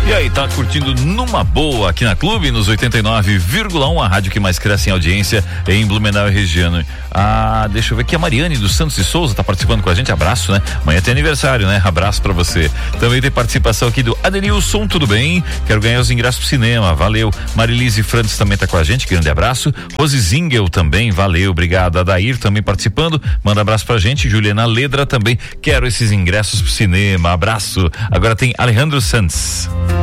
E aí, tá curtindo numa boa aqui na Clube, nos 89,1, a rádio que mais cresce em audiência em Blumenau e região. Deixa eu ver aqui, a Mariane dos Santos e Souza tá participando com a gente, abraço, né? Amanhã tem aniversário, né? Abraço pra você. Também tem participação aqui do Adenilson, tudo bem? Quero ganhar os ingressos pro cinema, valeu. Marilise Frantes também tá com a gente, grande abraço. Rose Zingel também, valeu, obrigado. Adair também participando, manda abraço pra gente. Juliana Ledra também, quero esses ingressos pro cinema, abraço. Agora tem Alejandro Santos.